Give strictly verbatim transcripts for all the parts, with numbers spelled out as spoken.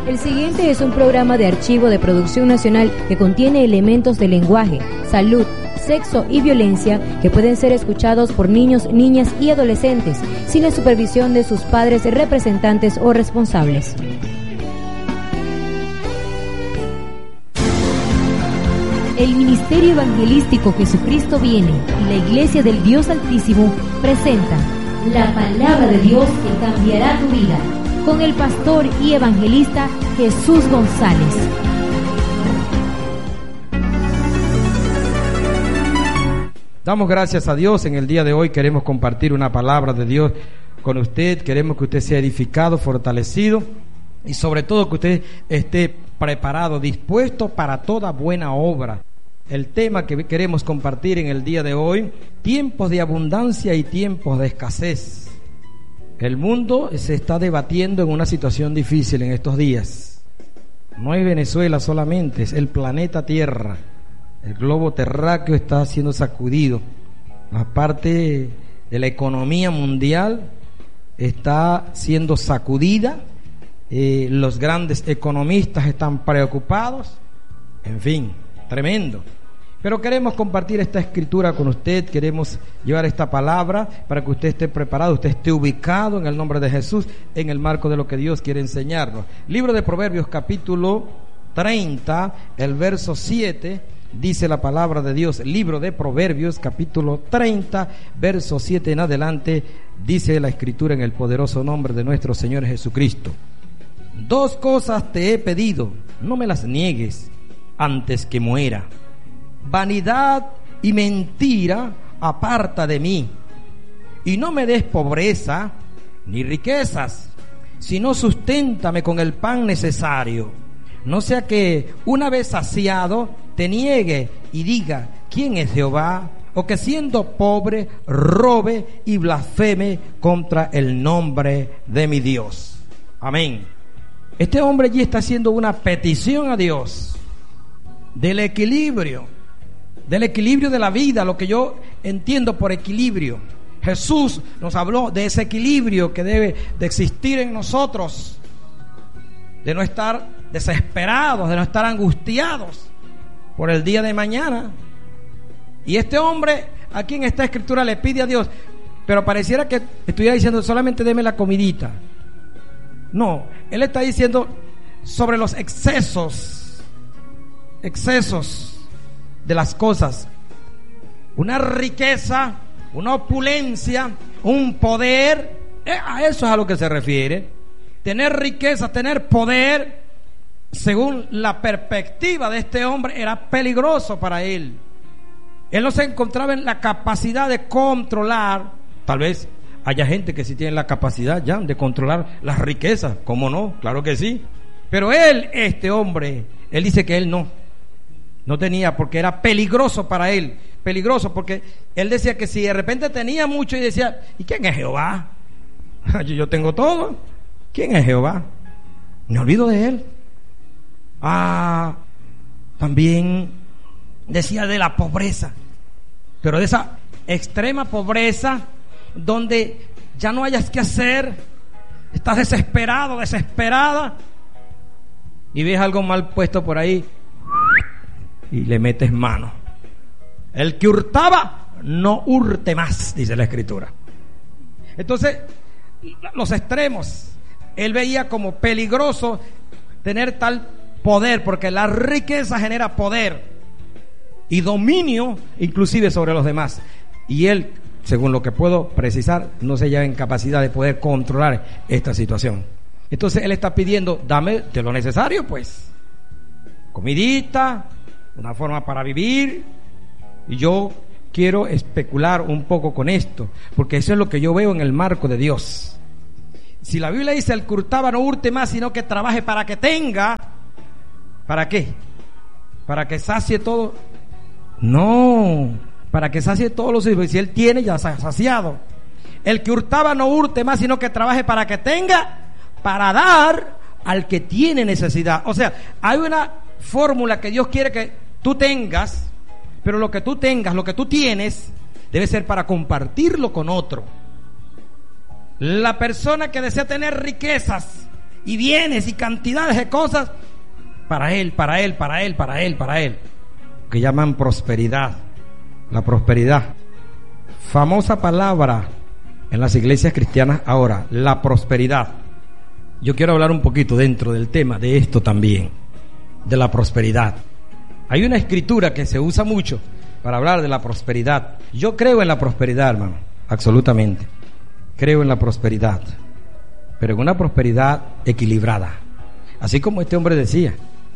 El siguiente es un programa de archivo de producción nacional que contiene elementos de lenguaje, salud, sexo y violencia que pueden ser escuchados por niños, niñas y adolescentes sin la supervisión de sus padres, representantes o responsables. El Ministerio Evangelístico Jesucristo Viene y la Iglesia del Dios Altísimo presenta la Palabra de Dios que cambiará tu vida, con el pastor y evangelista Jesús González. Damos gracias a Dios. En el día de hoy queremos compartir una palabra de Dios con usted. Queremos que usted sea edificado, fortalecido y sobre todo que usted esté preparado, dispuesto para toda buena obra. El tema que queremos compartir en el día de hoy: tiempos de abundancia y tiempos de escasez. El mundo se está debatiendo en una situación difícil en estos días. No es Venezuela solamente, es el planeta Tierra. El globo terráqueo está siendo sacudido. La parte de la economía mundial está siendo sacudida. Eh, los grandes economistas están preocupados. En fin, tremendo. Pero queremos compartir esta escritura con usted, queremos llevar esta palabra para que usted esté preparado, usted esté ubicado en el nombre de Jesús, en el marco de lo que Dios quiere enseñarnos. Libro de Proverbios, capítulo treinta, el verso siete, dice la palabra de Dios. Libro de Proverbios, capítulo treinta, verso siete en adelante, dice la escritura en el poderoso nombre de nuestro Señor Jesucristo. Dos cosas te he pedido, no me las niegues antes que muera. Vanidad y mentira aparta de mí, y no me des pobreza ni riquezas, sino susténtame con el pan necesario. No sea que una vez saciado te niegue y diga: ¿quién es Jehová? O que siendo pobre robe y blasfeme contra el nombre de mi Dios. Amén. Este hombre allí está haciendo una petición a Dios del equilibrio, del equilibrio de la vida, lo que yo entiendo por equilibrio. Jesús nos habló de ese equilibrio que debe de existir en nosotros, de no estar desesperados, de no estar angustiados por el día de mañana. Y este hombre aquí en esta escritura le pide a Dios, pero pareciera que estuviera diciendo solamente deme la comidita. No, él está diciendo sobre los excesos, excesos de las cosas, una riqueza, una opulencia, un poder. A eso es a lo que se refiere. Tener riqueza, tener poder, según la perspectiva de este hombre, era peligroso para él. Él no se encontraba en la capacidad de controlar. Tal vez haya gente que sí tiene la capacidad ya de controlar las riquezas, ¿cómo no? Claro que sí. Pero él, este hombre, él dice que él no. No tenía, porque era peligroso para él. Peligroso porque él decía que si de repente tenía mucho y decía: ¿y quién es Jehová? Yo tengo todo. ¿Quién es Jehová? Me olvido de él. Ah, también decía de la pobreza, pero de esa extrema pobreza donde ya no hayas que hacer, estás desesperado, desesperada, y ves algo mal puesto por ahí y le metes mano. El que hurtaba no hurte más, dice la escritura. Entonces, los extremos, él veía como peligroso tener tal poder, porque la riqueza genera poder y dominio inclusive sobre los demás, y él, según lo que puedo precisar, no se halla en capacidad de poder controlar esta situación. Entonces él está pidiendo: dame de lo necesario, pues, comidita, una forma para vivir. Y yo quiero especular un poco con esto, porque eso es lo que yo veo en el marco de Dios. Si la Biblia dice: el que hurtaba no hurte más, sino que trabaje para que tenga. ¿Para qué? ¿Para que sacie todo? No, para que sacie todos los hijos. Y si él tiene, ya se ha saciado. El que hurtaba no hurte más, sino que trabaje para que tenga, para dar al que tiene necesidad. O sea, hay una fórmula que Dios quiere que tú tengas, pero lo que tú tengas, lo que tú tienes, debe ser para compartirlo con otro. La persona que desea tener riquezas y bienes y cantidades de cosas para él, para él, para él, para él, para él. Que llaman prosperidad. La prosperidad. Famosa palabra en las iglesias cristianas ahora, la prosperidad. Yo quiero hablar un poquito dentro del tema de esto también, de la prosperidad. Hay una escritura que se usa mucho para hablar de la prosperidad. Yo creo en la prosperidad, hermano, absolutamente. Creo en la prosperidad, pero en una prosperidad equilibrada. Así como este hombre decía,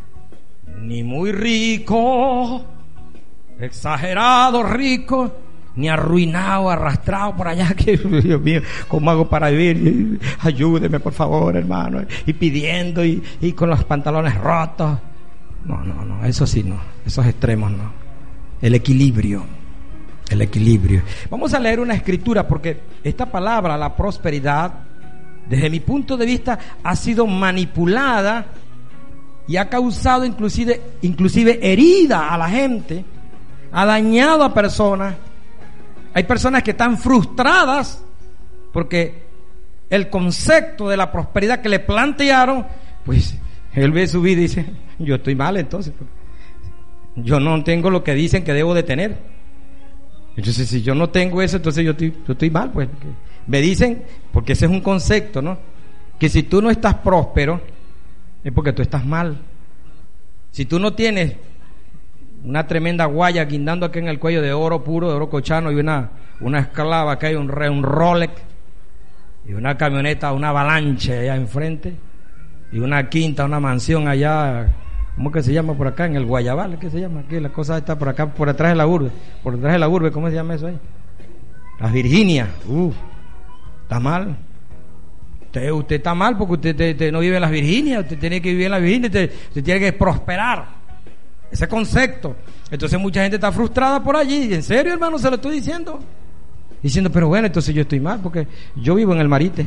ni muy rico, exagerado rico, ni arruinado, arrastrado por allá, que Dios mío, ¿cómo hago para vivir? Ayúdeme por favor, hermano, y pidiendo y, y con los pantalones rotos. No, no, no, eso sí no, esos extremos no. El equilibrio, el equilibrio. Vamos a leer una escritura porque esta palabra, la prosperidad, desde mi punto de vista ha sido manipulada y ha causado inclusive, inclusive herida a la gente, ha dañado a personas. Hay personas que están frustradas porque el concepto de la prosperidad que le plantearon, pues él ve su vida y dice, yo estoy mal entonces, yo no tengo lo que dicen que debo de tener. Entonces si yo no tengo eso, entonces yo estoy, yo estoy mal, pues. Me dicen, porque ese es un concepto, ¿no? Que si tú no estás próspero es porque tú estás mal. Si tú no tienes una tremenda guaya guindando aquí en el cuello de oro puro, de oro cochano, y una, una esclava que hay, un, un Rolex, y una camioneta, una avalancha allá enfrente, y una quinta, una mansión allá, ¿cómo que se llama por acá? En el Guayabal, ¿qué se llama? Aquí la cosa está por acá, por detrás de la urbe, por detrás de la urbe, ¿cómo se llama eso ahí? Las Virginias. Uf, está mal. Usted, usted está mal porque usted, usted, usted no vive en las Virginias, usted tiene que vivir en las Virginias, usted, usted tiene que prosperar. Ese concepto. Entonces mucha gente está frustrada por allí. ¿En serio, hermano? Se lo estoy diciendo. Diciendo, pero bueno, entonces yo estoy mal porque yo vivo en el Marite.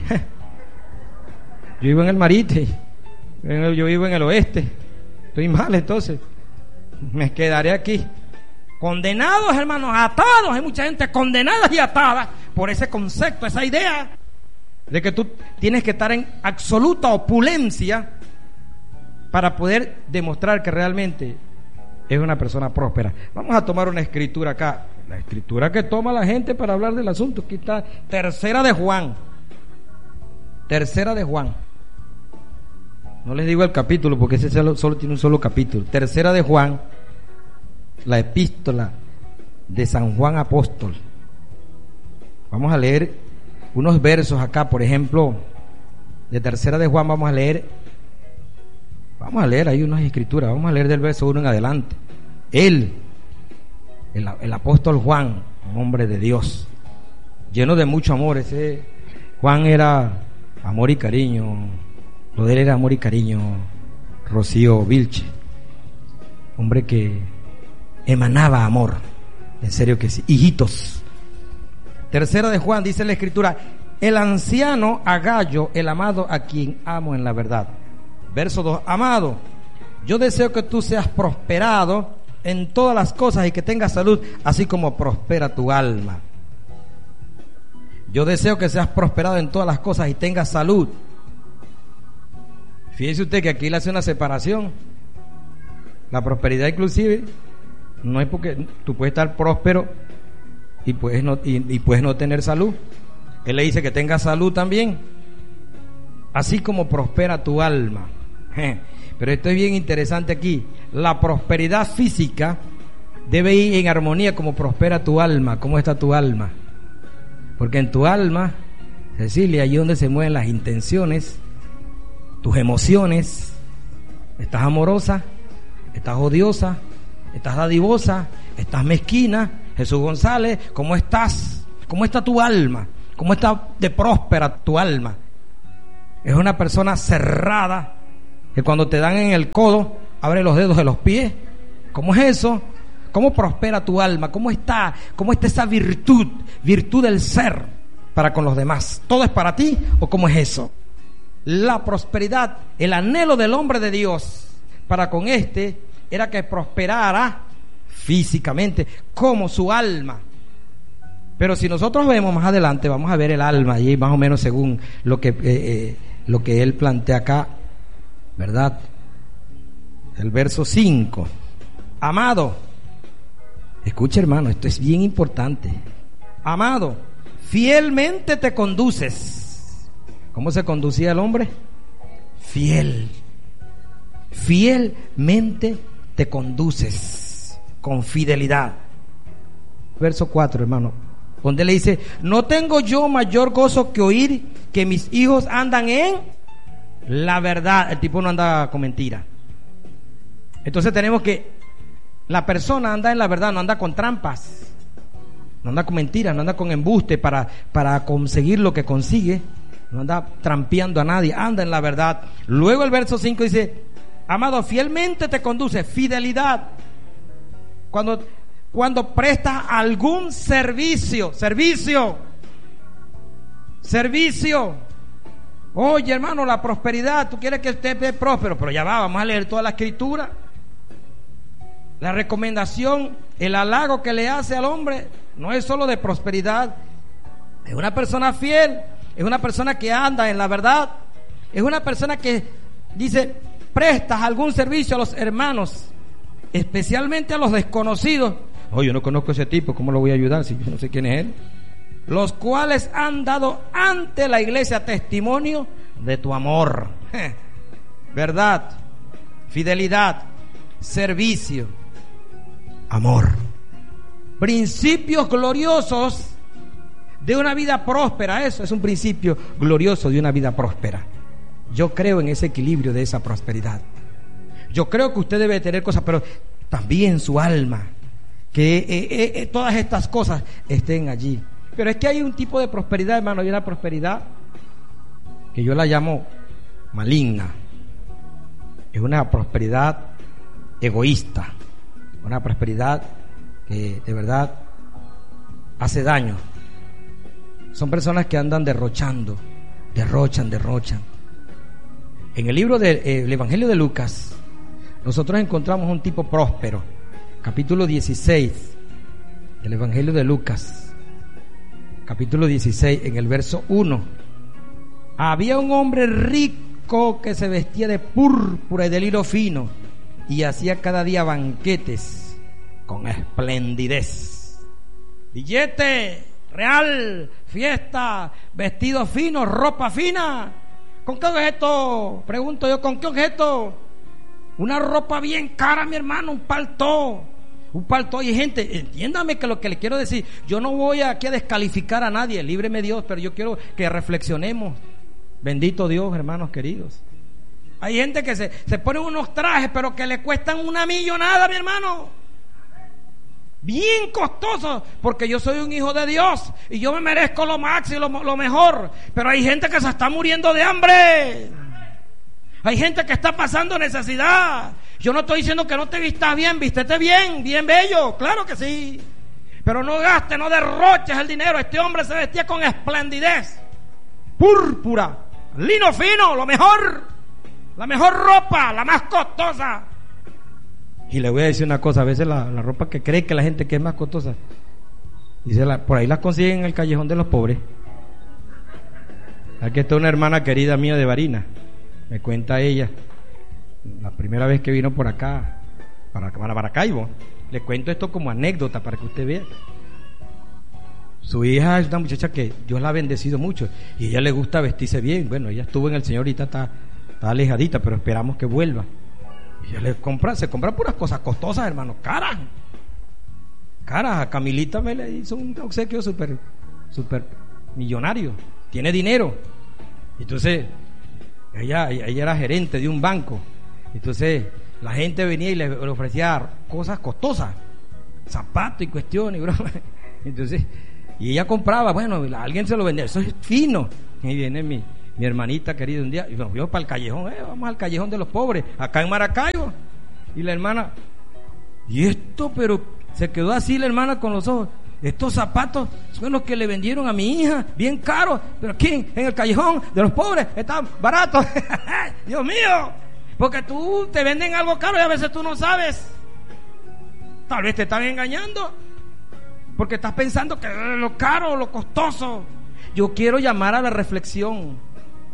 Yo vivo en el Marite. Yo vivo en el oeste. Estoy mal, entonces me quedaré aquí. Condenados, hermanos, atados. Hay mucha gente condenada y atada por ese concepto, esa idea de que tú tienes que estar en absoluta opulencia para poder demostrar que realmente es una persona próspera. Vamos a tomar una escritura acá, la escritura que toma la gente para hablar del asunto. Aquí está, tercera de Juan. Tercera de Juan. No les digo el capítulo porque ese solo, solo tiene un solo capítulo. Tercera de Juan, la epístola de San Juan Apóstol. Vamos a leer unos versos acá, por ejemplo, de tercera de Juan. Vamos a leer Vamos a leer ahí unas escrituras. Vamos a leer del verso uno en adelante. Él, el, el apóstol Juan, un hombre de Dios, lleno de mucho amor. Ese Juan era amor y cariño. Lo de él era amor y cariño. Rocío Vilche, hombre que emanaba amor. En serio que sí. Hijitos. Tercera de Juan, dice la escritura: el anciano Agallo, el amado, a quien amo en la verdad. Verso dos, amado, yo deseo que tú seas prosperado en todas las cosas y que tengas salud, así como prospera tu alma. Yo deseo que seas prosperado en todas las cosas y tengas salud. Fíjese usted que aquí le hace una separación. La prosperidad inclusive no es porque tú puedes estar próspero y puedes no, y, y puedes no tener salud. Él le dice que tengas salud también, así como prospera tu alma. Pero esto es bien interesante aquí. La prosperidad física debe ir en armonía como prospera tu alma. ¿Cómo está tu alma? Porque en tu alma, Cecilia, allí donde se mueven las intenciones, tus emociones. Estás amorosa, estás odiosa, estás dadivosa, estás mezquina. Jesús González, ¿cómo estás? ¿Cómo está tu alma? ¿Cómo está de próspera tu alma? Es una persona cerrada, que cuando te dan en el codo, abre los dedos de los pies. ¿Cómo es eso? ¿Cómo prospera tu alma? ¿Cómo está? ¿Cómo está esa virtud? Virtud del ser para con los demás. ¿Todo es para ti o cómo es eso? La prosperidad, el anhelo del hombre de Dios para con este era que prosperara físicamente como su alma. Pero si nosotros vemos más adelante, vamos a ver el alma allí más o menos según lo que eh, eh, lo que él plantea acá, ¿verdad? El verso cinco. Amado, escucha hermano, esto es bien importante. Amado, fielmente te conduces. ¿Cómo se conducía el hombre? Fiel. Fielmente te conduces, con fidelidad. Verso cuatro, hermano, donde le dice: no tengo yo mayor gozo que oír que mis hijos andan en la verdad. El tipo no anda con mentira. Entonces tenemos que la persona anda en la verdad, no anda con trampas, no anda con mentiras, no anda con embuste para, para conseguir lo que consigue, no anda trampeando a nadie, anda en la verdad. Luego el verso cinco dice: amado, fielmente te conduce, fidelidad. Cuando, cuando prestas algún servicio, servicio, servicio. Oye, hermano, la prosperidad, tú quieres que usted esté próspero, pero ya va, vamos a leer toda la escritura. La recomendación, el halago que le hace al hombre no es solo de prosperidad. Es una persona fiel, es una persona que anda en la verdad, es una persona que dice: prestas algún servicio a los hermanos, especialmente a los desconocidos. Oye, yo no conozco a ese tipo, ¿cómo lo voy a ayudar si yo no sé quién es él? Los cuales han dado ante la iglesia testimonio de tu amor, verdad, fidelidad, servicio, amor, principios gloriosos de una vida próspera. Eso es un principio glorioso de una vida próspera. Yo creo en ese equilibrio de esa prosperidad. Yo creo que usted debe tener cosas, pero también su alma, que eh, eh, todas estas cosas estén allí. Pero es que hay un tipo de prosperidad, hermano, hay una prosperidad que yo la llamo maligna. Es una prosperidad egoísta, una prosperidad que de verdad hace daño. Son personas que andan derrochando, derrochan, derrochan. En el libro del eh, Evangelio de Lucas, nosotros encontramos un tipo próspero. Capítulo dieciséis del Evangelio de Lucas, capítulo dieciséis, en el verso uno. Había un hombre rico que se vestía de púrpura y de lino fino y hacía cada día banquetes con esplendidez. Billete real, fiesta, vestido fino, ropa fina. ¿Con qué objeto? Pregunto yo, ¿con qué objeto? Una ropa bien cara, mi hermano, un paltó. Un paltó. Y gente, entiéndame que lo que le quiero decir, yo no voy aquí a descalificar a nadie, líbreme Dios, pero yo quiero que reflexionemos. Bendito Dios, hermanos queridos. Hay gente que se, se pone unos trajes, pero que le cuestan una millonada, mi hermano. Bien costosos, porque yo soy un hijo de Dios y yo me merezco lo máximo, lo, lo mejor. Pero hay gente que se está muriendo de hambre. Hay gente que está pasando necesidad. Yo no estoy diciendo que no te vistas bien, vístete bien, bien bello, claro que sí. Pero no gastes, no derroches el dinero. Este hombre se vestía con esplendidez, púrpura, lino fino, lo mejor, la mejor ropa, la más costosa. Y le voy a decir una cosa, a veces la, la ropa que cree que la gente que es más costosa, dice la, por ahí las consiguen en el callejón de los pobres. Aquí está una hermana querida mía de Barinas. Me cuenta ella, la primera vez que vino por acá, para, para Maracaibo, le cuento esto como anécdota para que usted vea. Su hija es una muchacha que Dios la ha bendecido mucho y a ella le gusta vestirse bien. Bueno, ella estuvo en el Señor, ahorita está, está alejadita, pero esperamos que vuelva. Y ella le compra, se compra puras cosas costosas, hermano, caras. Caras. A Camilita me le hizo un obsequio súper, súper millonario. Tiene dinero. Entonces, ella, ella era gerente de un banco. Entonces la gente venía y le, le ofrecía cosas costosas, zapatos y cuestiones, bro. Entonces, y ella compraba, bueno, alguien se lo vendía, eso es fino. Y viene mi, mi hermanita querida un día y nos vio para el callejón, eh, vamos al callejón de los pobres, acá en Maracaibo. Y la hermana, y esto, pero se quedó así la hermana con los ojos. Estos zapatos son los que le vendieron a mi hija, bien caros, pero aquí en el callejón de los pobres están baratos. Dios mío, porque tú te venden algo caro y a veces tú no sabes. Tal vez te están engañando, porque estás pensando que lo caro, lo costoso. Yo quiero llamar a la reflexión.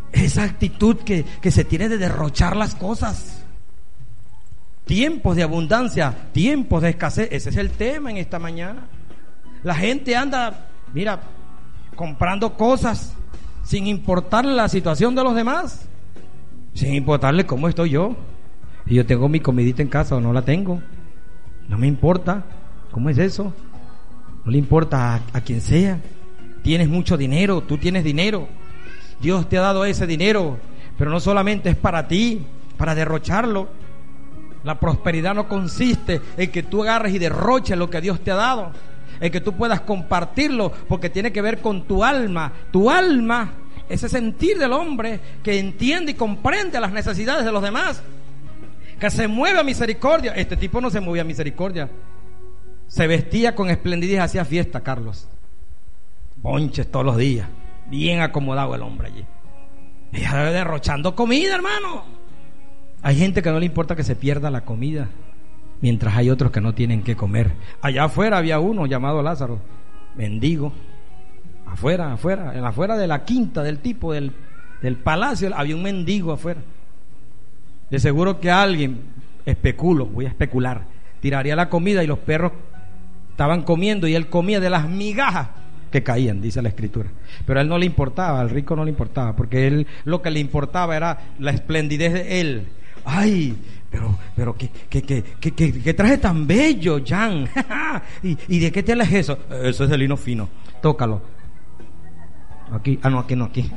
esa actitud que, que se tiene de derrochar las cosas. Tiempos de abundancia, tiempos de escasez, ese es el tema en esta mañana. La gente anda, mira, comprando cosas sin importarle la situación de los demás, sin importarle cómo estoy yo. Si yo tengo mi comidita en casa o no la tengo, no me importa. ¿Cómo es eso? No le importa a, a quien sea. Tienes mucho dinero, tú tienes dinero, Dios te ha dado ese dinero, pero no solamente es para ti, para derrocharlo. La prosperidad no consiste en que tú agarres y derroches lo que Dios te ha dado, en que tú puedas compartirlo, porque tiene que ver con tu alma. Tu alma, ese sentir del hombre que entiende y comprende las necesidades de los demás, que se mueve a misericordia. Este tipo no se movía a misericordia, se vestía con esplendidez, hacía fiesta, Carlos, bonches todos los días, bien acomodado el hombre allí, y derrochando comida, hermano. Hay gente que no le importa que se pierda la comida, mientras hay otros que no tienen que comer. Allá afuera había uno llamado Lázaro, mendigo, afuera, afuera, en afuera de la quinta del tipo del, del palacio, había un mendigo afuera. De seguro que alguien, especulo, voy a especular, tiraría la comida y los perros estaban comiendo y él comía de las migajas que caían, dice la escritura. Pero a él no le importaba, al rico no le importaba, porque él lo que le importaba era la esplendidez de él. Ay, pero, pero qué, qué, qué, qué, qué, qué traje tan bello, Jan. ¿Y, ¿Y de qué tela es eso? Eso es de lino fino. Tócalo. Aquí, ah no, aquí no, aquí.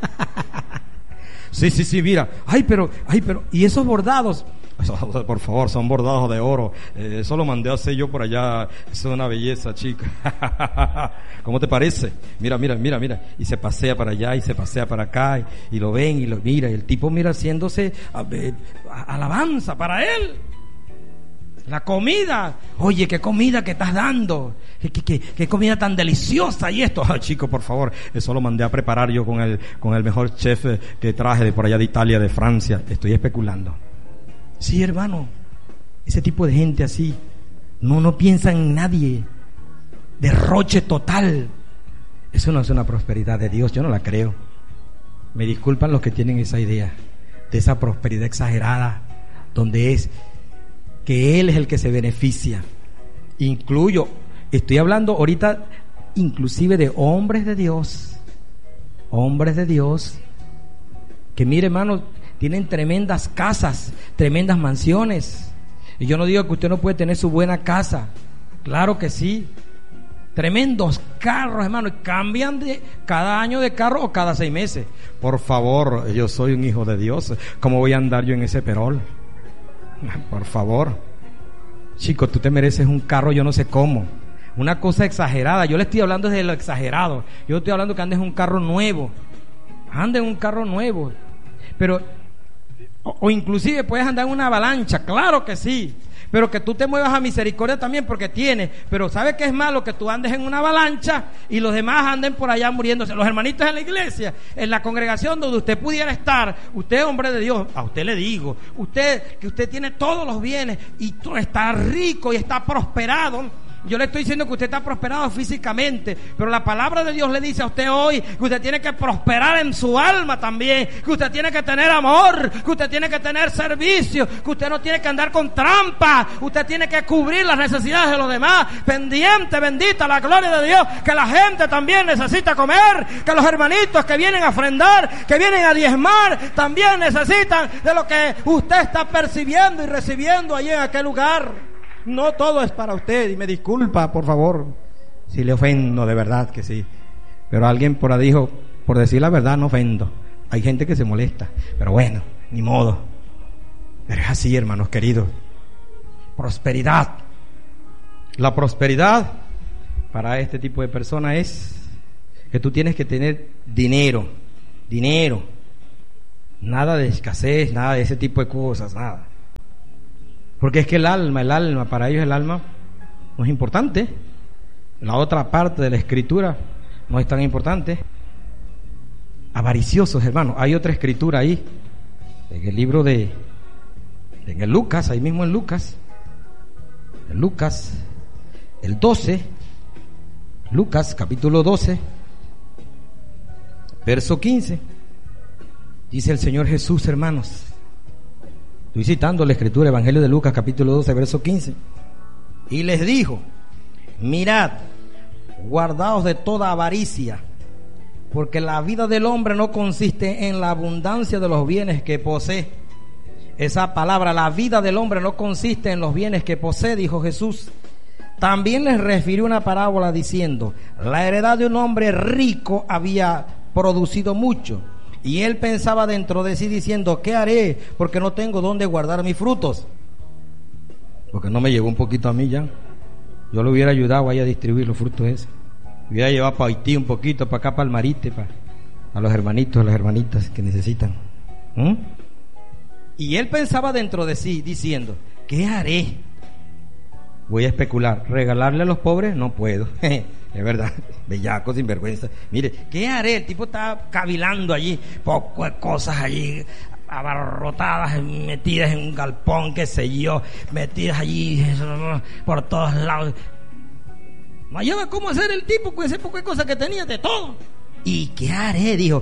Sí, sí, sí, mira. Ay, pero, ay, pero, ¿y esos bordados? Por favor, son bordados de oro. Eh, eso lo mandé a hacer yo por allá. Eso es una belleza, chica. ¿Cómo te parece? Mira, mira, mira, mira. Y se pasea para allá y se pasea para acá. Y, y lo ven y lo mira. Y el tipo mira haciéndose a, a, alabanza para él. La comida. Oye, qué comida que estás dando. Qué, qué, qué, qué comida tan deliciosa. Y esto, ah, chico, por favor. Eso lo mandé a preparar yo con el, con el mejor chef que traje de por allá de Italia, de Francia. Estoy especulando. Sí, hermano, ese tipo de gente así no, no piensa en nadie, derroche total. Eso no es una prosperidad de Dios, yo no la creo. Me disculpan los que tienen esa idea de esa prosperidad exagerada, donde es que Él es el que se beneficia. Incluyo, estoy hablando ahorita inclusive de hombres de Dios, hombres de Dios, que mire, hermano, tienen tremendas casas, tremendas mansiones. Y yo no digo que usted no puede tener su buena casa, claro que sí. Tremendos carros, hermano, y cambian de cada año de carro o cada seis meses. Por favor, yo soy un hijo de Dios, ¿cómo voy a andar yo en ese perol? Por favor, chico, tú te mereces un carro, yo no sé cómo. Una cosa exagerada, yo le estoy hablando de lo exagerado. Yo estoy hablando que andes en un carro nuevo, ande en un carro nuevo. Pero O, o inclusive puedes andar en una avalancha, claro que sí, pero que tú te muevas a misericordia también porque tienes. Pero ¿sabes qué es malo? Que tú andes en una avalancha y los demás anden por allá muriéndose. Los hermanitos en la iglesia, en la congregación donde usted pudiera estar, usted, hombre de Dios, a usted le digo, usted que usted tiene todos los bienes y está rico y está prosperado. Yo le estoy diciendo que usted está prosperado físicamente, pero la palabra de Dios le dice a usted hoy que usted tiene que prosperar en su alma también, que usted tiene que tener amor, que usted tiene que tener servicio, que usted no tiene que andar con trampa, usted tiene que cubrir las necesidades de los demás, pendiente, bendita la gloria de Dios, que la gente también necesita comer, que los hermanitos que vienen a ofrendar, que vienen a diezmar, también necesitan de lo que usted está percibiendo y recibiendo allí en aquel lugar. No todo es para usted, y me disculpa, por favor, si le ofendo, de verdad que sí. Pero alguien por ahí dijo, por decir la verdad no ofendo. Hay gente que se molesta, pero bueno, ni modo. Pero es así, hermanos queridos. Prosperidad. La prosperidad para este tipo de personas es que tú tienes que tener dinero, dinero. Nada de escasez, nada de ese tipo de cosas, nada. Porque es que el alma, el alma, para ellos el alma no es importante. La otra parte de la escritura no es tan importante. Avariciosos, hermanos. Hay otra escritura ahí, en el libro de, en el Lucas, ahí mismo en Lucas, en Lucas, el doce, Lucas capítulo doce, verso quince. Dice el Señor Jesús, hermanos. Estoy citando la Escritura, Evangelio de Lucas, capítulo doce, verso quince. Y les dijo: mirad, guardaos de toda avaricia, porque la vida del hombre no consiste en la abundancia de los bienes que posee. Esa palabra, la vida del hombre no consiste en los bienes que posee, dijo Jesús. También les refirió una parábola diciendo: la heredad de un hombre rico había producido mucho, y él pensaba dentro de sí diciendo: ¿qué haré? Porque no tengo dónde guardar mis frutos. Porque no me llegó un poquito a mí ya. Yo lo hubiera ayudado ahí a distribuir los frutos esos. Hubiera llevado para Haití un poquito, para acá, para el Marite, para a los hermanitos, a las hermanitas que necesitan. ¿Mm? Y él pensaba dentro de sí diciendo: ¿qué haré? Voy a especular. ¿Regalarle a los pobres? No puedo. Es verdad, bellaco, sinvergüenza. Mire, ¿qué haré? El tipo estaba cavilando allí, poco de cosas allí, abarrotadas, metidas en un galpón, qué sé yo, metidas allí por todos lados. No hallaba cómo hacer el tipo con ese poco de cosas que tenía, de todo. ¿Y qué haré? Dijo: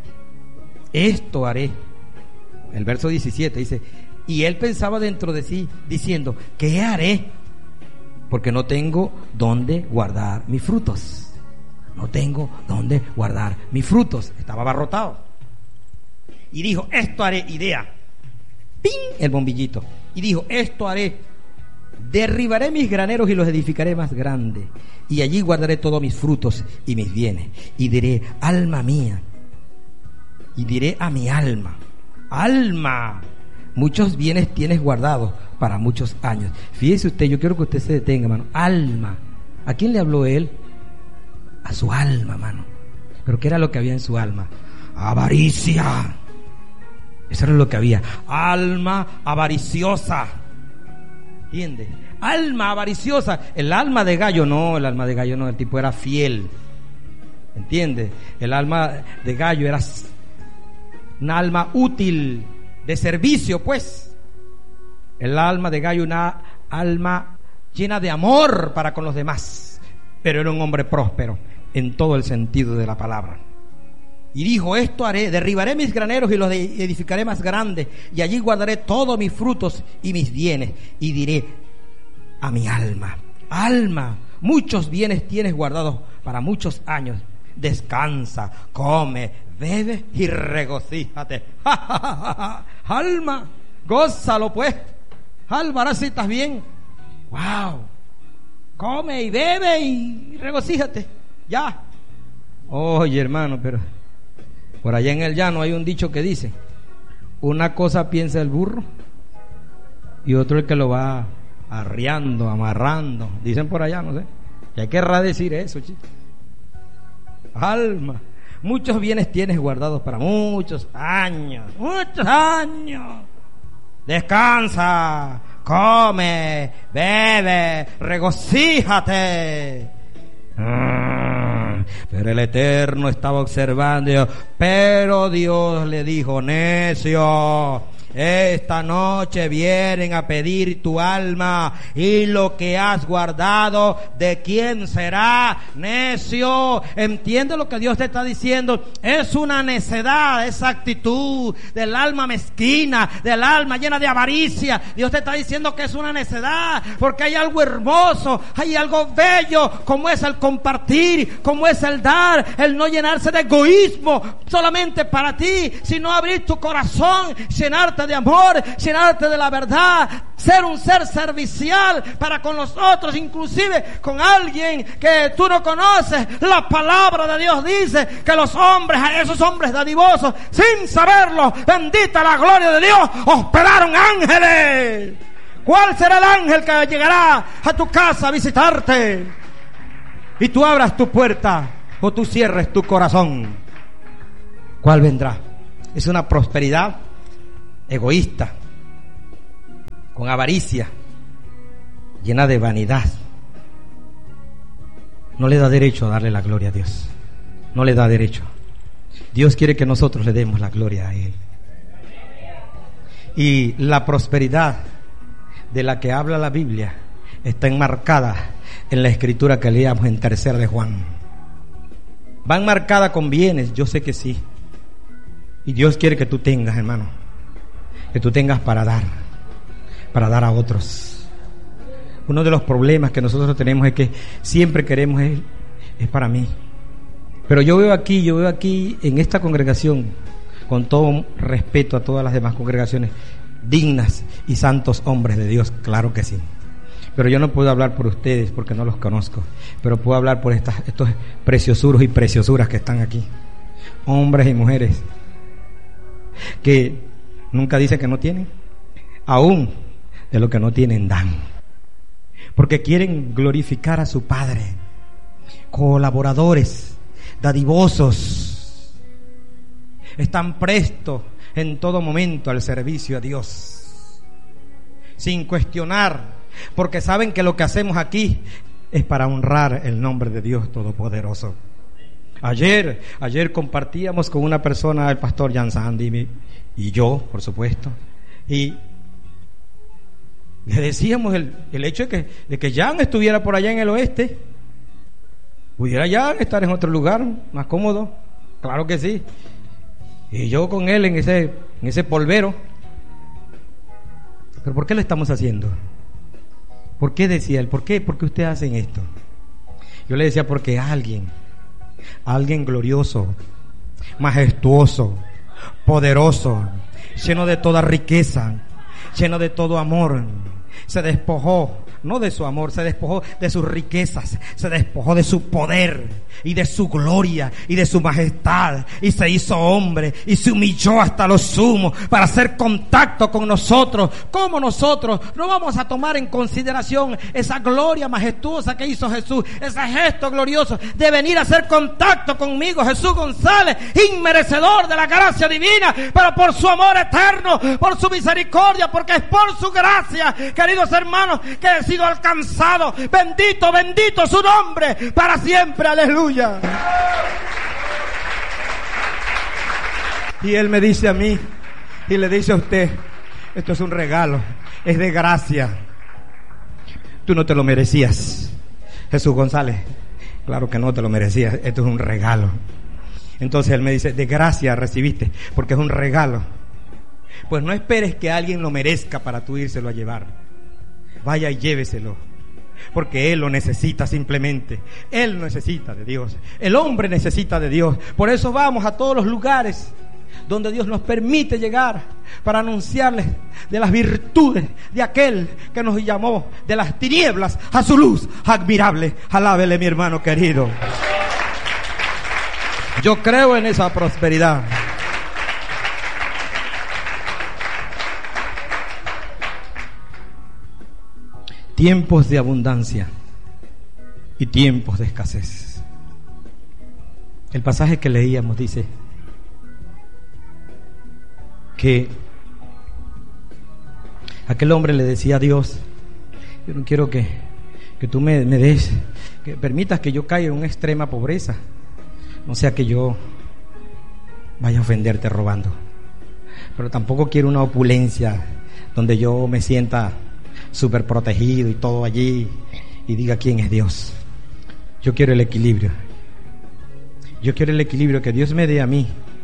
esto haré. El verso diecisiete dice: y él pensaba dentro de sí diciendo: ¿qué haré? Porque no tengo dónde guardar mis frutos. No tengo dónde guardar mis frutos. Estaba abarrotado. Y dijo: esto haré, idea. ¡Ping! El bombillito. Y dijo: esto haré. Derribaré mis graneros y los edificaré más grandes. Y allí guardaré todos mis frutos y mis bienes. Y diré: alma mía. Y diré a mi alma: alma, muchos bienes tienes guardados para muchos años. Fíjese usted, yo quiero que usted se detenga, hermano. Alma. ¿A quién le habló él? A su alma, hermano. ¿Pero qué era lo que había en su alma? Avaricia. Eso era lo que había. Alma avariciosa. ¿Entiendes? Alma avariciosa. El alma de gallo no, el alma de gallo no, el tipo era fiel. ¿Entiendes? El alma de gallo era un alma útil, de servicio, pues. El alma de gallo, una alma llena de amor para con los demás. Pero era un hombre próspero en todo el sentido de la palabra. Y dijo: esto haré, derribaré mis graneros y los edificaré más grandes, y allí guardaré todos mis frutos y mis bienes. Y diré a mi alma: alma, muchos bienes tienes guardados para muchos años. Descansa, come, bebe y regocíjate. Alma, gózalo pues. Alma, ahora sí estás bien. Wow. Come y bebe y regocíjate. Ya. Oye, hermano, pero por allá en el llano hay un dicho que dice: una cosa piensa el burro y otro el que lo va arriando, amarrando. Dicen por allá, no sé. ¿Qué querrá decir eso, chicos? Alma, muchos bienes tienes guardados para muchos años. Muchos años. Descansa, come, bebe, regocíjate. Mm, pero el Eterno estaba observando. Pero Dios le dijo: necio, esta noche vienen a pedir tu alma, y lo que has guardado, ¿de quién será? Necio. ¿Entiende lo que Dios te está diciendo? Es una necedad esa actitud del alma mezquina, del alma llena de avaricia. Dios te está diciendo que es una necedad, porque hay algo hermoso, hay algo bello, como es el compartir, como es el dar, el no llenarse de egoísmo solamente para ti, sino abrir tu corazón, llenarte de amor, llenarte de la verdad, ser un ser servicial para con los otros, inclusive con alguien que tú no conoces. La palabra de Dios dice que los hombres, esos hombres dadivosos, sin saberlo, bendita la gloria de Dios, hospedaron ángeles. ¿Cuál será el ángel que llegará a tu casa a visitarte y tú abras tu puerta o tú cierres tu corazón? ¿Cuál vendrá? Es una prosperidad egoísta, con avaricia, llena de vanidad. No le da derecho a darle la gloria a Dios. No le da derecho. Dios quiere que nosotros le demos la gloria a Él. Y la prosperidad de la que habla la Biblia está enmarcada en la escritura que leíamos en tercera de Juan. Va enmarcada con bienes, yo sé que sí. Y Dios quiere que tú tengas, hermano, que tú tengas para dar, para dar a otros. Uno de los problemas que nosotros tenemos es que siempre queremos es, es para mí. Pero yo veo aquí, yo veo aquí en esta congregación, con todo respeto a todas las demás congregaciones, dignas y santos hombres de Dios, claro que sí. Pero yo no puedo hablar por ustedes porque no los conozco, pero puedo hablar por estas, estos preciosuros y preciosuras que están aquí. Hombres y mujeres que nunca dicen que no tienen, aún de lo que no tienen dan, porque quieren glorificar a su Padre. Colaboradores, dadivosos, están prestos en todo momento al servicio a Dios, sin cuestionar, porque saben que lo que hacemos aquí es para honrar el nombre de Dios Todopoderoso. Ayer, ayer compartíamos con una persona, el pastor Jan Sandy y yo, por supuesto, y le decíamos el, el hecho de que, de que Jan estuviera por allá en el oeste. ¿Pudiera Jan estar en otro lugar más cómodo? Claro que sí. Y yo con él en ese, en ese polvero. ¿Pero por qué lo estamos haciendo? ¿Por qué decía él? ¿Por qué? ¿Por qué ustedes hacen esto? Yo le decía, porque alguien, alguien glorioso, majestuoso, poderoso, lleno de toda riqueza, lleno de todo amor, se despojó, no de su amor, se despojó de sus riquezas, se despojó de su poder y de su gloria y de su majestad, y se hizo hombre y se humilló hasta lo sumo para hacer contacto con nosotros. ¿Cómo nosotros no vamos a tomar en consideración esa gloria majestuosa que hizo Jesús, ese gesto glorioso de venir a hacer contacto conmigo, Jesús González, inmerecedor de la gracia divina, pero por su amor eterno, por su misericordia, porque es por su gracia, queridos hermanos, que he sido alcanzado? Bendito, bendito su nombre para siempre, aleluya. Y él me dice a mí y le dice a usted, esto es un regalo, es de gracia, tú no te lo merecías, Jesús González, claro que no te lo merecías, esto es un regalo. Entonces él me dice, de gracia recibiste, porque es un regalo. Pues no esperes que alguien lo merezca para tú írselo a llevar. Vaya y lléveselo, porque él lo necesita simplemente. Él necesita de Dios, el hombre necesita de Dios. Por eso vamos a todos los lugares donde Dios nos permite llegar, para anunciarles de las virtudes de aquel que nos llamó de las tinieblas a su luz admirable. Alábele, mi hermano querido. Yo creo en esa prosperidad. Tiempos de abundancia y tiempos de escasez. El pasaje que leíamos dice que aquel hombre le decía a Dios, yo no quiero que, que tú me, me des, que permitas que yo caiga en una extrema pobreza, no sea que yo vaya a ofenderte robando, pero tampoco quiero una opulencia donde yo me sienta súper protegido y todo allí y diga quién es Dios. Yo quiero el equilibrio. Yo quiero el equilibrio, que Dios me dé a mí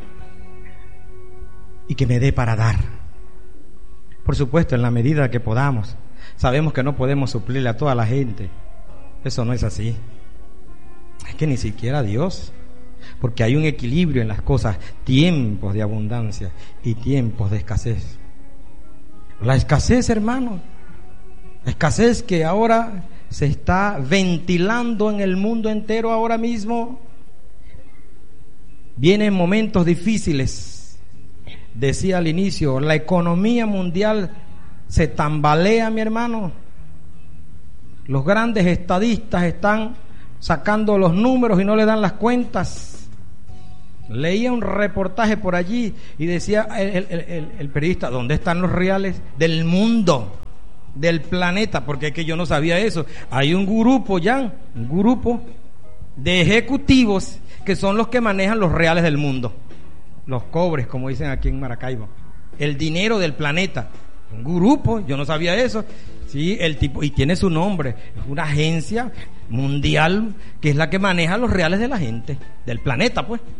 y que me dé para dar. Por supuesto, en la medida que podamos. Sabemos que no podemos suplirle a toda la gente. Eso no es así. Es que ni siquiera Dios, porque hay un equilibrio en las cosas, tiempos de abundancia y tiempos de escasez. La escasez, hermano, la escasez que ahora se está ventilando en el mundo entero ahora mismo, viene en momentos difíciles. Decía al inicio, la economía mundial se tambalea, mi hermano. Los grandes estadistas están sacando los números y no le dan las cuentas. Leía un reportaje por allí y decía el, el, el, el periodista, ¿dónde están los reales del mundo, del planeta? Porque es que yo no sabía eso. Hay un grupo ya, un grupo de ejecutivos que son los que manejan los reales del mundo, los cobres, como dicen aquí en Maracaibo, el dinero del planeta. Un grupo, yo no sabía eso. Sí, el tipo, y tiene su nombre, es una agencia mundial que es la que maneja los reales de la gente, del planeta, pues.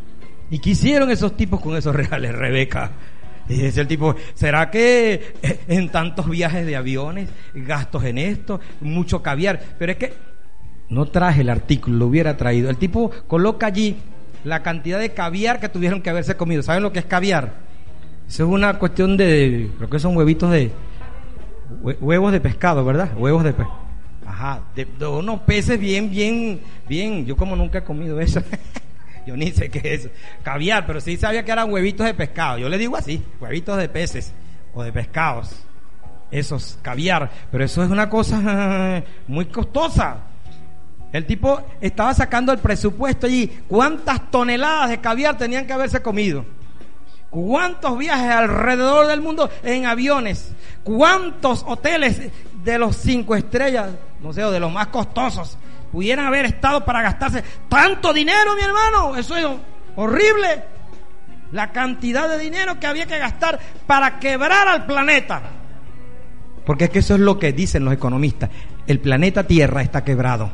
¿Y qué hicieron esos tipos con esos reales, Rebeca? Y dice el tipo, ¿será que en tantos viajes de aviones, gastos en esto, mucho caviar? Pero es que no traje el artículo, lo hubiera traído. El tipo coloca allí la cantidad de caviar que tuvieron que haberse comido. ¿Saben lo que es caviar? Eso es una cuestión de, creo que son huevitos de, huevos de pescado, ¿verdad? Huevos de pescado. Ajá, de, de unos peces bien, bien, bien. Yo como nunca he comido eso. Yo ni sé qué es eso. Caviar, pero sí sabía que eran huevitos de pescado. Yo le digo así, huevitos de peces o de pescados. Esos, caviar. Pero eso es una cosa muy costosa. El tipo estaba sacando el presupuesto allí. ¿Cuántas toneladas de caviar tenían que haberse comido? ¿Cuántos viajes alrededor del mundo en aviones? ¿Cuántos hoteles de los cinco estrellas, no sé, o de los más costosos, pudieran haber estado para gastarse tanto dinero, mi hermano? Eso es horrible. La cantidad de dinero que había que gastar para quebrar al planeta. Porque es que eso es lo que dicen los economistas. El planeta Tierra está quebrado.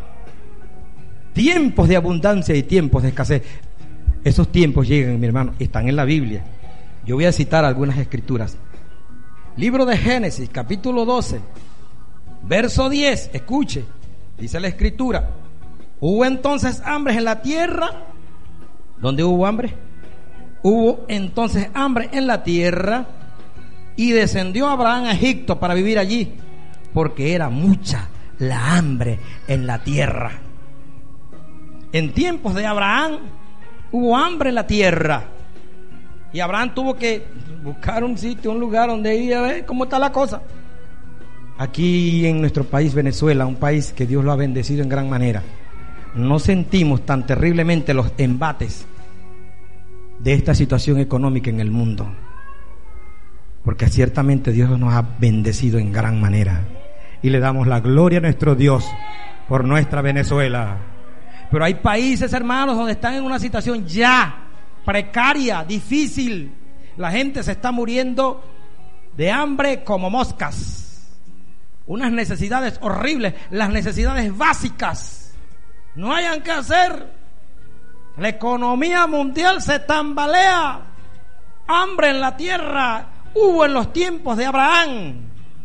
Tiempos de abundancia y tiempos de escasez. Esos tiempos llegan, mi hermano, están en la Biblia. Yo voy a citar algunas escrituras. Libro de Génesis, capítulo doce, verso diez. Escuche, dice la escritura: hubo entonces hambre en la tierra. ¿Dónde hubo hambre? Hubo entonces hambre en la tierra, y descendió Abraham a Egipto para vivir allí, porque era mucha la hambre en la tierra. En tiempos de Abraham hubo hambre en la tierra, y Abraham tuvo que buscar un sitio, un lugar donde ir a ver cómo está la cosa. Aquí en nuestro país, Venezuela, un país que Dios lo ha bendecido en gran manera, no sentimos tan terriblemente los embates de esta situación económica en el mundo, porque ciertamente Dios nos ha bendecido en gran manera, y le damos la gloria a nuestro Dios por nuestra Venezuela. Pero hay países, hermanos, donde están en una situación ya precaria, difícil. La gente se está muriendo de hambre como moscas. Unas necesidades horribles, las necesidades básicas. No hayan que hacer. La economía mundial se tambalea. Hambre en la tierra hubo en los tiempos de Abraham.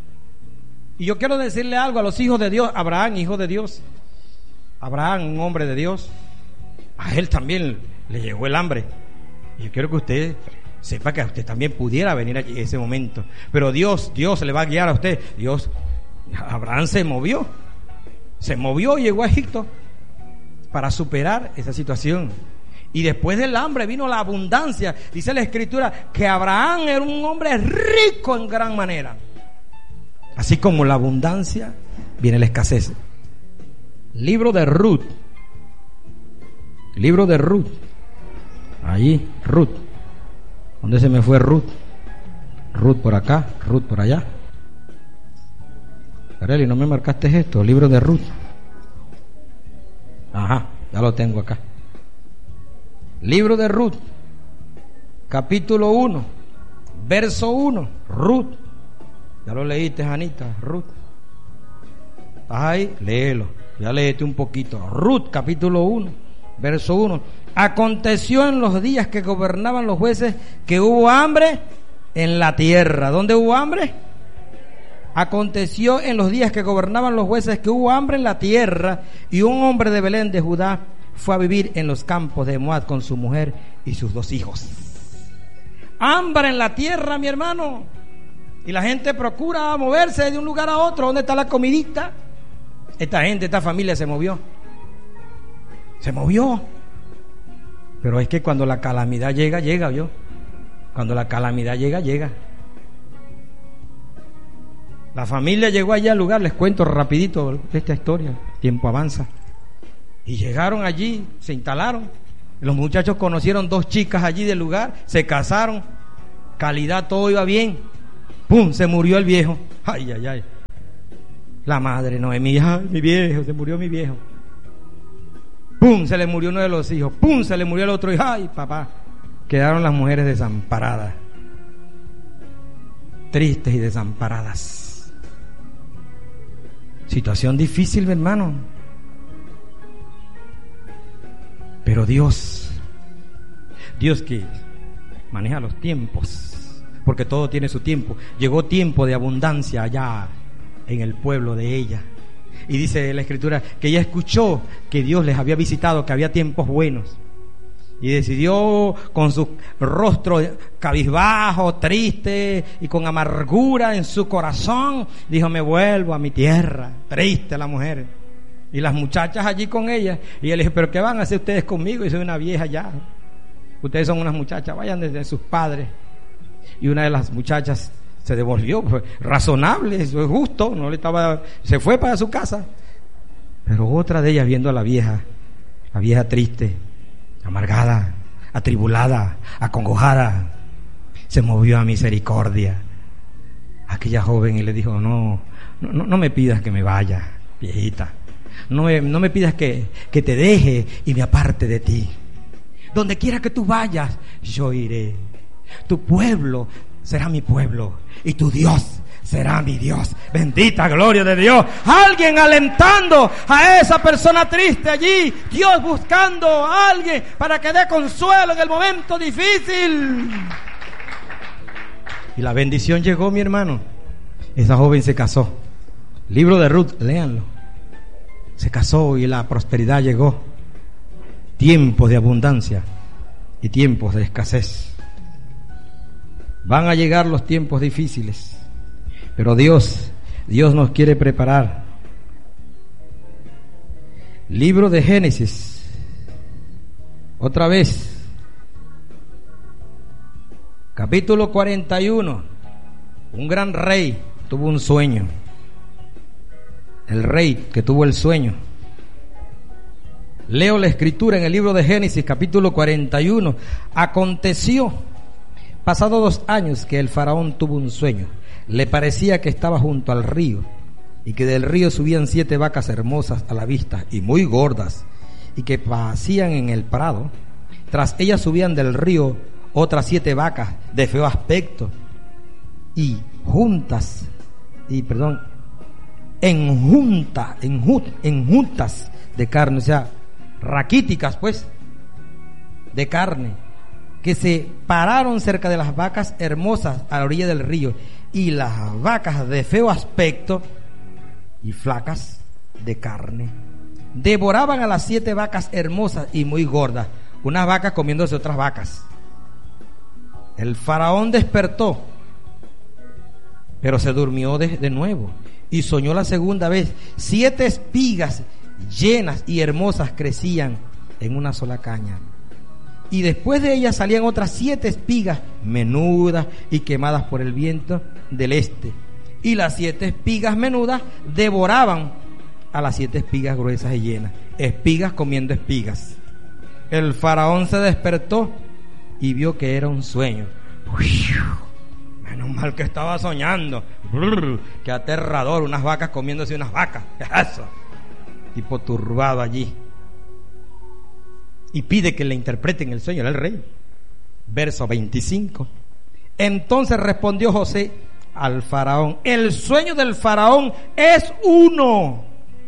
Y yo quiero decirle algo a los hijos de Dios. Abraham, hijo de Dios. Abraham, un hombre de Dios, a él también le llegó el hambre. Y yo quiero que usted sepa que a usted también pudiera venir allí en ese momento. Pero Dios, Dios le va a guiar a usted. Dios, Abraham se movió, se movió y llegó a Egipto para superar esa situación. Y después del hambre vino la abundancia. Dice la Escritura que Abraham era un hombre rico en gran manera. Así como la abundancia, viene la escasez. Libro de Ruth. Libro de Ruth. Allí, Ruth. ¿Dónde se me fue Ruth? Ruth por acá, Ruth por allá. Carely, ¿no me marcaste esto? Libro de Ruth. Ajá, ya lo tengo acá. Libro de Ruth, capítulo uno, verso uno. Ruth. Ya lo leíste, Janita. Ruth. ¿Estás ahí? Léelo. Ya léete un poquito. Ruth, capítulo uno, verso uno. Aconteció en los días que gobernaban los jueces que hubo hambre en la tierra. ¿Dónde hubo hambre? Aconteció en los días que gobernaban los jueces que hubo hambre en la tierra, y un hombre de Belén de Judá fue a vivir en los campos de Moab con su mujer y sus dos hijos. Hambre en la tierra, mi hermano. Y la gente procura moverse de un lugar a otro. ¿Dónde está la comidita? Esta gente, esta familia se movió. Se movió. Pero es que cuando la calamidad llega, llega, ¿vio? Cuando la calamidad llega, llega. La familia llegó allá al lugar, les cuento rapidito esta historia, el tiempo avanza. Y llegaron allí, se instalaron. Los muchachos conocieron dos chicas allí del lugar, se casaron, calidad, todo iba bien. ¡Pum! Se murió el viejo. ¡Ay, ay, ay! La madre Noemí, ¡ay, mi viejo! Se murió mi viejo. ¡Pum! Se le murió uno de los hijos. ¡Pum! Se le murió el otro hijo. ¡Ay, papá! Quedaron las mujeres desamparadas, tristes y desamparadas. Situación difícil, mi hermano. Pero Dios, Dios que maneja los tiempos, porque todo tiene su tiempo. Llegó tiempo de abundancia allá en el pueblo de ella. Y dice la Escritura que ella escuchó que Dios les había visitado, que había tiempos buenos. Y decidió, con su rostro cabizbajo, triste y con amargura en su corazón, dijo: me vuelvo a mi tierra. Triste la mujer. Y las muchachas allí con ella. Y él dijo: ¿pero qué van a hacer ustedes conmigo? Y soy una vieja ya. Ustedes son unas muchachas, vayan desde sus padres. Y una de las muchachas se devolvió, fue razonable, eso es justo, no le estaba, se fue para su casa. Pero otra de ellas, viendo a la vieja, la vieja triste, amargada, atribulada, acongojada, se movió a misericordia aquella joven y le dijo: no, no, no me pidas que me vaya, viejita, no me, no me pidas que, que te deje y me aparte de ti. Donde quiera que tú vayas, yo iré. Tu pueblo será mi pueblo y tu Dios será mi Dios. Bendita gloria de Dios. Alguien alentando a esa persona triste allí. Dios buscando a alguien para que dé consuelo en el momento difícil. Y la bendición llegó, mi hermano. Esa joven se casó. Libro de Ruth, léanlo. Se casó y la prosperidad llegó. Tiempos de abundancia y tiempos de escasez. Van a llegar los tiempos difíciles, pero Dios, Dios nos quiere preparar. Libro de Génesis, otra vez, capítulo cuarenta y uno. Un gran rey tuvo un sueño. El rey que tuvo el sueño. Leo la escritura en el libro de Génesis, capítulo cuarenta y uno. Aconteció, pasados dos años, que el faraón tuvo un sueño. Le parecía que estaba junto al río, y que del río subían siete vacas hermosas a la vista y muy gordas, y que pasían en el prado. Tras ellas subían del río otras siete vacas de feo aspecto, y juntas, y perdón, en junta, en, jun- en juntas de carne, o sea, raquíticas pues, de carne, que se pararon cerca de las vacas hermosas a la orilla del río, y las vacas de feo aspecto y flacas de carne devoraban a las siete vacas hermosas y muy gordas, unas vacas comiéndose otras vacas. El faraón despertó, pero se durmió de, de nuevo, y soñó la segunda vez. Siete espigas llenas y hermosas crecían en una sola caña, y después de ellas salían otras siete espigas menudas y quemadas por el viento del este, y las siete espigas menudas devoraban a las siete espigas gruesas y llenas, espigas comiendo espigas. El faraón se despertó y vio que era un sueño. Menos mal que estaba soñando. Qué aterrador, unas vacas comiéndose unas vacas. ¿Qué es eso? Tipo turbado allí. Y pide que le interpreten el sueño, era el rey. Verso veinticinco. Entonces respondió José al faraón: el sueño del faraón es uno.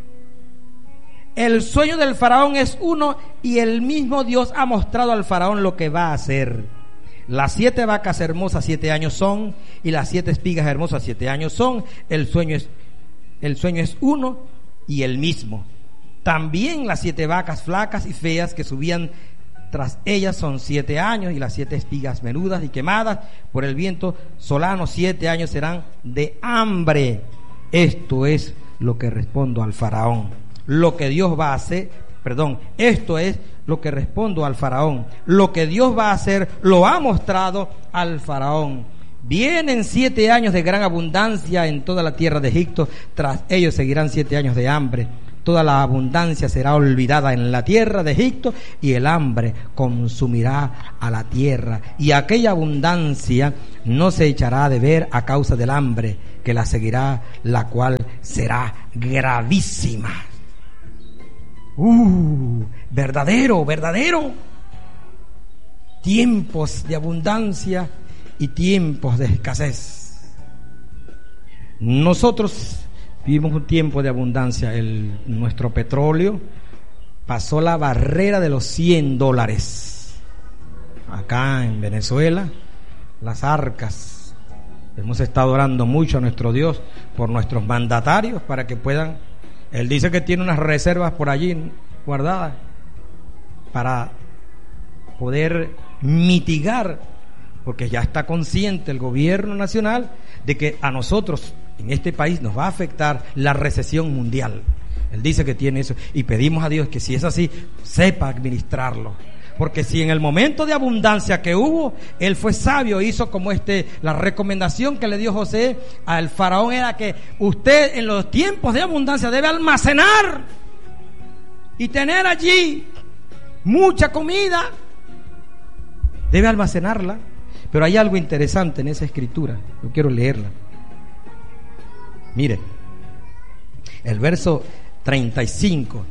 El sueño del faraón es uno, y el mismo Dios ha mostrado al faraón lo que va a hacer. Las siete vacas hermosas siete años son, y las siete espigas hermosas siete años son. El sueño es, el sueño es uno y el mismo. También las siete vacas flacas y feas que subían tras ellas son siete años, y las siete espigas menudas y quemadas por el viento solano siete años serán de hambre. Esto es lo que respondo al faraón. Lo que Dios va a hacer, perdón, esto es lo que respondo al faraón. Lo que Dios va a hacer lo ha mostrado al faraón. Vienen siete años de gran abundancia en toda la tierra de Egipto. Tras ellos seguirán siete años de hambre. Toda la abundancia será olvidada en la tierra de Egipto, y el hambre consumirá a la tierra, y aquella abundancia no se echará de ver a causa del hambre que la seguirá, la cual será gravísima. Uh, verdadero, verdadero. Tiempos de abundancia y tiempos de escasez. Nosotros vivimos un tiempo de abundancia. El, nuestro petróleo pasó la barrera de los cien dólares. acá en Venezuela, las arcas. Hemos estado orando mucho a nuestro Dios por nuestros mandatarios para que puedan. Él dice que tiene unas reservas por allí guardadas para poder mitigar, porque ya está consciente el gobierno nacional de que a nosotros en este país nos va a afectar la recesión mundial. Él dice que tiene eso y pedimos a Dios que si es así, sepa administrarlo. Porque si en el momento de abundancia que hubo, él fue sabio, hizo como este, la recomendación que le dio José al faraón era que usted en los tiempos de abundancia debe almacenar y tener allí mucha comida, debe almacenarla. Pero hay algo interesante en esa escritura, yo quiero leerla. Mire, el verso treinta y cinco.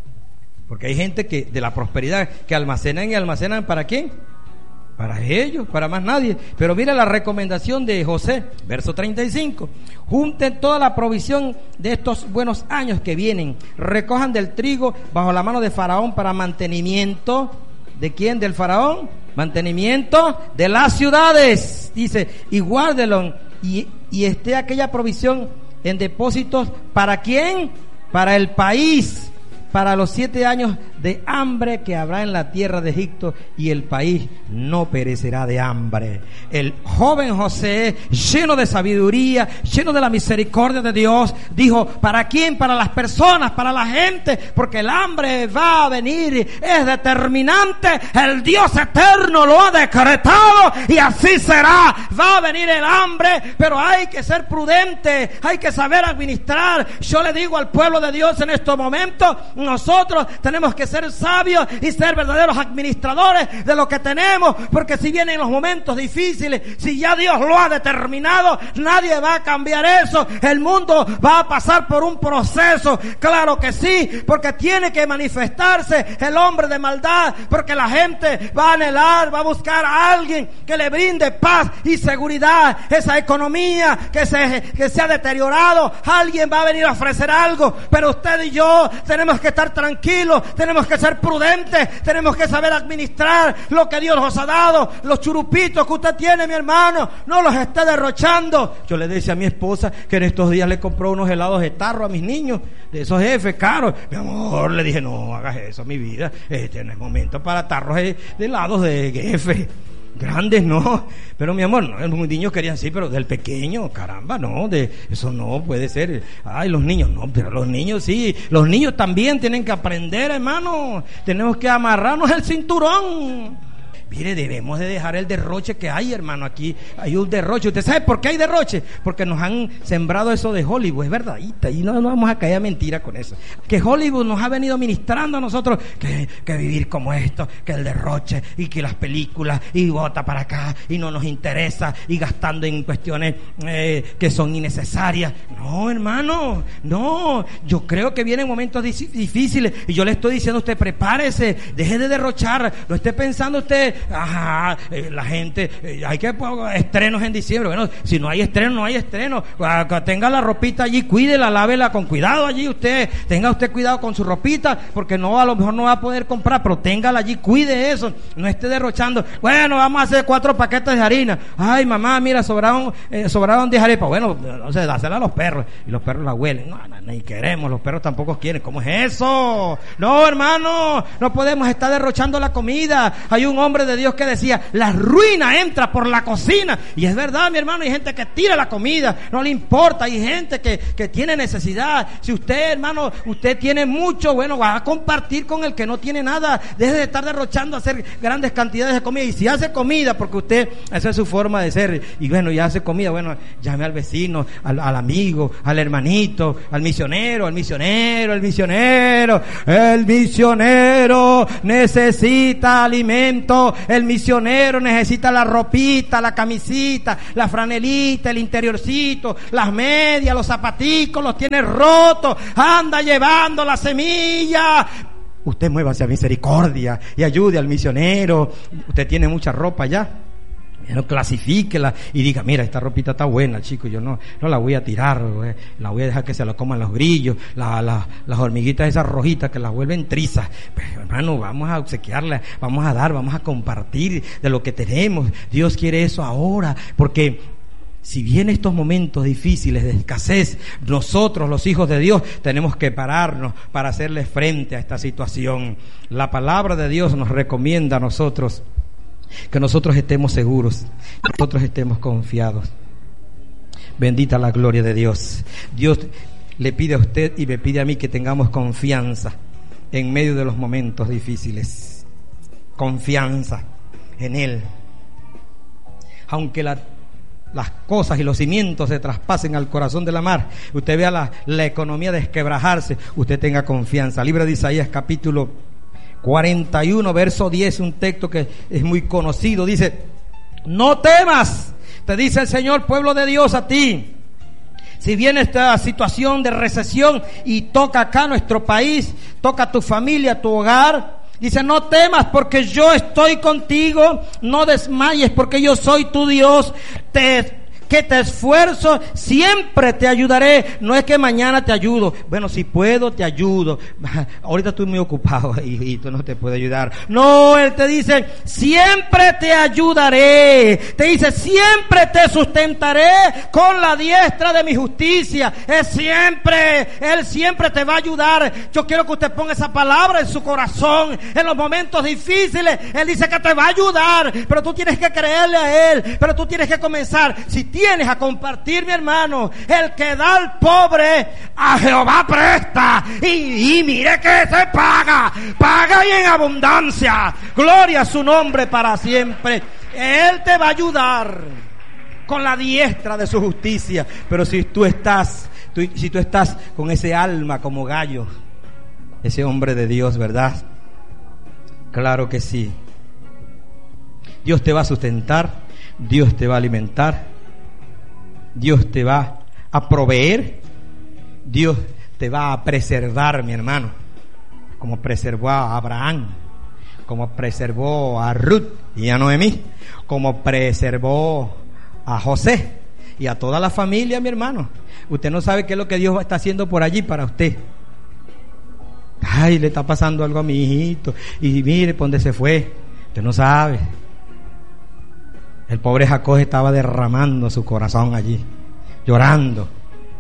Porque hay gente que de la prosperidad que almacenan y almacenan ¿para quién? Para ellos, para más nadie. Pero mira la recomendación de José, verso treinta y cinco. Junten toda la provisión de estos buenos años que vienen. Recojan del trigo bajo la mano de Faraón para mantenimiento. ¿De quién? Del Faraón. Mantenimiento de las ciudades. Dice, y guárdelo. Y, y esté aquella provisión en depósitos. ¿Para quién? Para el país. Para los siete años de hambre que habrá en la tierra de Egipto, y el país no perecerá de hambre. El joven José, lleno de sabiduría, lleno de la misericordia de Dios, dijo, ¿para quién? Para las personas, para la gente, porque el hambre va a venir, es determinante, el Dios eterno lo ha decretado y así será. Va a venir el hambre, pero hay que ser prudente, hay que saber administrar. Yo le digo al pueblo de Dios en estos momentos, nosotros tenemos que ser sabios y ser verdaderos administradores de lo que tenemos, porque si vienen los momentos difíciles, si ya Dios lo ha determinado, nadie va a cambiar eso. El mundo va a pasar por un proceso, claro que sí, porque tiene que manifestarse el hombre de maldad, porque la gente va a anhelar, va a buscar a alguien que le brinde paz y seguridad. Esa economía que se, que se ha deteriorado, alguien va a venir a ofrecer algo, pero usted y yo tenemos que estar tranquilos, tenemos que ser prudentes, tenemos que saber administrar lo que Dios nos ha dado. Los churupitos que usted tiene, mi hermano, no los esté derrochando. Yo le decía a mi esposa que en estos días le compró unos helados de tarro a mis niños, de esos jefes caros. Mi amor, le dije, no hagas eso, mi vida, este no es momento para tarros de, de helados de jefe. Grandes no, pero mi amor, no, los niños querían sí, pero del pequeño, caramba, no, de eso no puede ser. Ay, los niños no, pero los niños sí, los niños también tienen que aprender, hermano. Tenemos que amarrarnos el cinturón. Mire, debemos de dejar el derroche que hay, hermano. Aquí hay un derroche. ¿Usted sabe por qué hay derroche? Porque nos han sembrado eso de Hollywood, es verdad. Y no, no vamos a caer a mentira con eso. Que Hollywood nos ha venido ministrando a nosotros que, que vivir como esto, que el derroche y que las películas y bota para acá y no nos interesa y gastando en cuestiones eh, que son innecesarias. No, hermano, no. Yo creo que vienen momentos difíciles y yo le estoy diciendo a usted, prepárese, deje de derrochar. No esté pensando usted, ajá, eh, la gente, eh, hay que pues, estrenos en diciembre. Bueno, si no hay estreno, no hay estreno. Tenga la ropita allí, cuídela, lávela con cuidado allí usted. Tenga usted cuidado con su ropita, porque no, a lo mejor no va a poder comprar, pero téngala allí, cuide eso. No esté derrochando. Bueno, vamos a hacer cuatro paquetes de harina. Ay, mamá, mira, sobraron, eh, sobraron diez arepas. Bueno, no sé, dásela a los perros. Y los perros la huelen. No, no, ni queremos, los perros tampoco quieren. ¿Cómo es eso? No, hermano, no podemos estar derrochando la comida. Hay un hombre de Dios que decía, la ruina entra por la cocina. Y es verdad, mi hermano, hay gente que tira la comida, no le importa. Hay gente que, que tiene necesidad. Si usted, hermano, usted tiene mucho, bueno, va a compartir con el que no tiene nada. Deje de estar derrochando a hacer grandes cantidades de comida. Y si hace comida, porque usted, esa es su forma de ser, y bueno, ya hace comida, bueno, llame al vecino, al, al amigo, al hermanito, al misionero, al misionero, el misionero, el misionero necesita alimento. El misionero necesita la ropita, la camisita, la franelita, el interiorcito, las medias, los zapaticos, los tiene rotos, anda llevando la semilla. Usted mueva hacia misericordia y ayude al misionero. Usted tiene mucha ropa ya. No, clasifíquela y diga, mira, esta ropita está buena, chico, yo no, no la voy a tirar, güey. La voy a dejar que se la coman los grillos, la, la, las hormiguitas esas rojitas que las vuelven trizas. Pero hermano, vamos a obsequiarla, vamos a dar, vamos a compartir de lo que tenemos. Dios quiere eso ahora, porque si vienen estos momentos difíciles de escasez, nosotros los hijos de Dios tenemos que pararnos para hacerle frente a esta situación. La palabra de Dios nos recomienda a nosotros que nosotros estemos seguros, que nosotros estemos confiados. Bendita la gloria de Dios. Dios le pide a usted y me pide a mí que tengamos confianza en medio de los momentos difíciles. Confianza en Él. Aunque la, las cosas y los cimientos se traspasen al corazón de la mar, usted vea la, la economía desquebrajarse, usted tenga confianza. Libro de Isaías, capítulo cuarenta y uno, verso diez, un texto que es muy conocido, dice: no temas, te dice el Señor, pueblo de Dios, a ti. Si viene esta situación de recesión y toca acá nuestro país, toca tu familia, tu hogar, dice: no temas porque yo estoy contigo, no desmayes porque yo soy tu Dios, te que te esfuerzo, siempre te ayudaré. No es que mañana te ayudo. Bueno, si puedo, te ayudo. Ahorita estoy muy ocupado y, y tú no te puedo ayudar. No, Él te dice, siempre te ayudaré. Te dice, siempre te sustentaré con la diestra de mi justicia. Es siempre, Él siempre te va a ayudar. Yo quiero que usted ponga esa palabra en su corazón. En los momentos difíciles, Él dice que te va a ayudar. Pero tú tienes que creerle a Él. Pero tú tienes que comenzar. Si tienes a compartir, mi hermano, el que da al pobre, a Jehová presta, y, y mire que se paga, paga y en abundancia. Gloria a su nombre para siempre. Él te va a ayudar con la diestra de su justicia. Pero si tú estás, tú, si tú estás con ese alma como gallo, ese hombre de Dios, ¿verdad? Claro que sí. Dios te va a sustentar, Dios te va a alimentar, Dios te va a proveer, Dios te va a preservar, mi hermano, como preservó a Abraham, como preservó a Ruth y a Noemí, como preservó a José y a toda la familia, mi hermano. Usted no sabe qué es lo que Dios está haciendo por allí para usted. Ay, le está pasando algo a mi hijito y mire por dónde se fue. Usted no sabe. El pobre Jacob estaba derramando su corazón allí, llorando,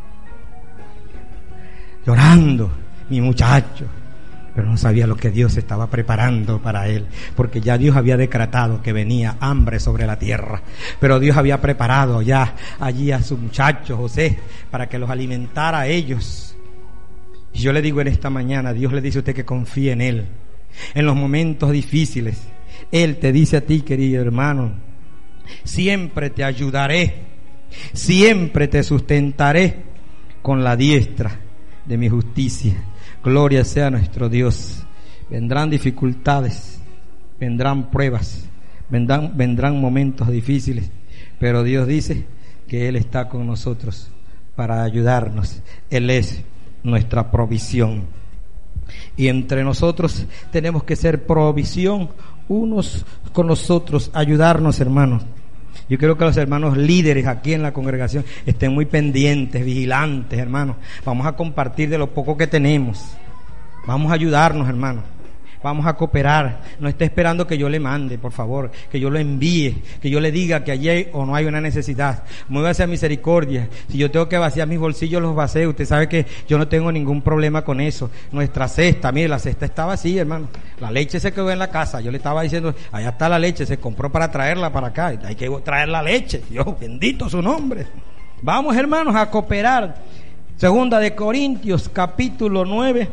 llorando, mi muchacho, pero no sabía lo que Dios estaba preparando para él, porque ya Dios había decretado que venía hambre sobre la tierra, pero Dios había preparado ya allí a su muchacho José para que los alimentara a ellos. Y yo le digo en esta mañana, Dios le dice a usted que confíe en Él, en los momentos difíciles. Él te dice a ti, querido hermano, siempre te ayudaré, siempre te sustentaré con la diestra de mi justicia. Gloria sea nuestro Dios. Vendrán dificultades, vendrán pruebas, vendrán, vendrán momentos difíciles, pero Dios dice que Él está con nosotros para ayudarnos. Él es nuestra provisión. Y entre nosotros tenemos que ser provisión unos con los otros, ayudarnos, hermanos. Yo quiero que los hermanos líderes aquí en la congregación estén muy pendientes, vigilantes, hermanos. Vamos a compartir de lo poco que tenemos. Vamos a ayudarnos, hermanos. Vamos a cooperar. No esté esperando que yo le mande, por favor, que yo lo envíe, que yo le diga que allí hay o no hay una necesidad. Muévase a misericordia. Si yo tengo que vaciar mis bolsillos, los vacío. Usted sabe que yo no tengo ningún problema con eso. Nuestra cesta, mire, la cesta está vacía, hermano. La leche se quedó en la casa. Yo le estaba diciendo, allá está la leche, se compró para traerla para acá. Hay que traer la leche. Dios, bendito su nombre. Vamos, hermanos, a cooperar. Segunda de Corintios, capítulo nueve.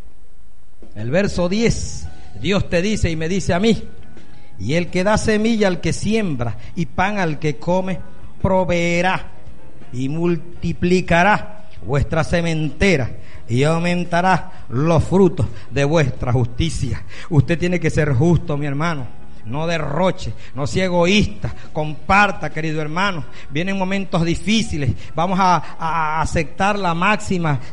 El verso diez, Dios te dice y me dice a mí: y el que da semilla al que siembra y pan al que come, proveerá y multiplicará vuestra sementera y aumentará los frutos de vuestra justicia. Usted tiene que ser justo, mi hermano. No derroche, no sea egoísta, comparta, querido hermano. Vienen momentos difíciles, vamos a, a aceptar la máxima